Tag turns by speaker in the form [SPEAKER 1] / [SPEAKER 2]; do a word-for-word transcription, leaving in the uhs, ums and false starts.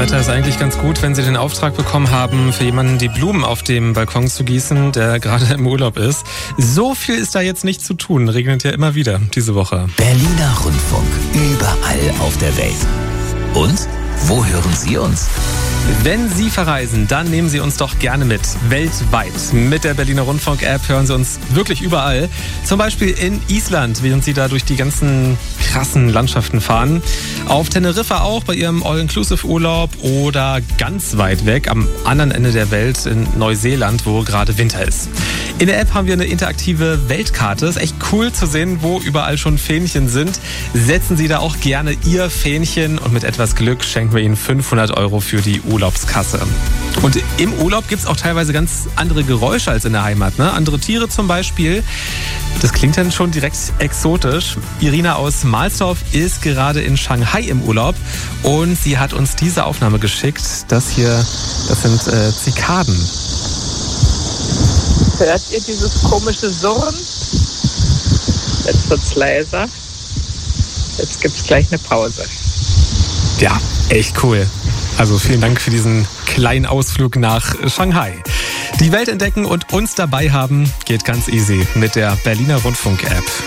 [SPEAKER 1] Wetter ist eigentlich ganz gut, wenn Sie den Auftrag bekommen haben, für jemanden die Blumen auf dem Balkon zu gießen, der gerade im Urlaub ist. So viel ist da jetzt nicht zu tun. Regnet ja immer wieder diese Woche.
[SPEAKER 2] Berliner Rundfunk. Überall auf der Welt. Und wo hören Sie uns?
[SPEAKER 1] Wenn Sie verreisen, dann nehmen Sie uns doch gerne mit. Weltweit. Mit der Berliner Rundfunk-App hören Sie uns wirklich überall. Zum Beispiel in Island, während Sie da durch die ganzen krassen Landschaften fahren. Auf Teneriffa auch, bei Ihrem All-Inclusive-Urlaub. Oder ganz weit weg, am anderen Ende der Welt, in Neuseeland, wo gerade Winter ist. In der App haben wir eine interaktive Weltkarte. Ist echt cool zu sehen, wo überall schon Fähnchen sind. Setzen Sie da auch gerne Ihr Fähnchen und mit etwas Glück schenken wir Ihnen fünfhundert Euro für die Urlaubskasse. Und im Urlaub gibt es auch teilweise ganz andere Geräusche als in der Heimat, ne? Andere Tiere zum Beispiel. Das klingt dann schon direkt exotisch. Irina aus Mahlsdorf ist gerade in Shanghai im Urlaub und sie hat uns diese Aufnahme geschickt. Das hier, das sind äh, Zikaden.
[SPEAKER 3] Hört ihr dieses komische Surren? Jetzt wird's leiser. Jetzt gibt's gleich eine Pause.
[SPEAKER 1] Ja, echt cool. Also vielen Dank für diesen kleinen Ausflug nach Shanghai. Die Welt entdecken und uns dabei haben geht ganz easy mit der Berliner Rundfunk-App.